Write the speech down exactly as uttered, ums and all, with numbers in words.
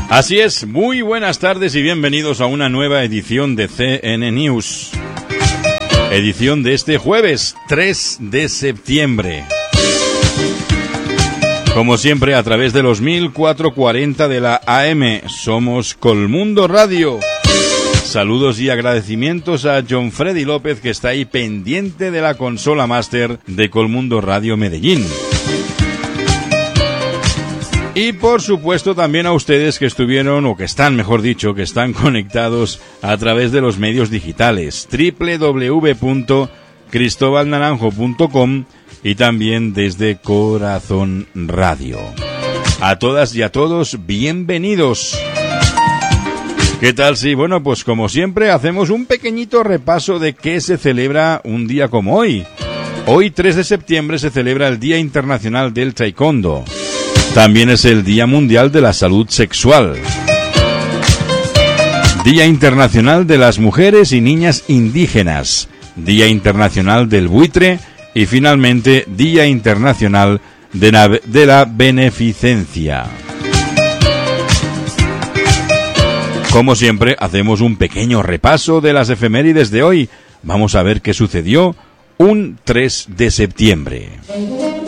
Así es, muy buenas tardes y bienvenidos a una nueva edición de C N News. Edición de este jueves, tres de septiembre. Como siempre, a través de los mil cuatrocientos cuarenta de la A M, somos Colmundo Radio. Saludos y agradecimientos a John Freddy López, que está ahí pendiente de la consola máster de Colmundo Radio Medellín. Y por supuesto también a ustedes que estuvieron, o que están, mejor dicho, que están conectados a través de los medios digitales, doble u doble u doble u punto cristobal naranjo punto com y también desde Corazón Radio. A todas y a todos, bienvenidos. ¿Qué tal? Sí, bueno, pues como siempre hacemos un pequeñito repaso de qué se celebra un día como hoy. Hoy, tres de septiembre, se celebra el Día Internacional del Taekwondo. También es el Día Mundial de la Salud Sexual. Día Internacional de las Mujeres y Niñas Indígenas. Día Internacional del Buitre. Y finalmente, Día Internacional de la, de la Beneficencia. Como siempre, hacemos un pequeño repaso de las efemérides de hoy. Vamos a ver qué sucedió un tres de septiembre.